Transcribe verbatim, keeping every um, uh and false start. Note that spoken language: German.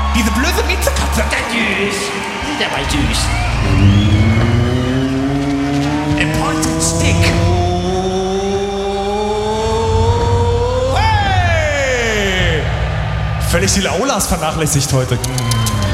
Diese blöde Miezekatze. Süß. Der war süß. A pointed stick. Hey! Völlig die Aulas vernachlässigt heute.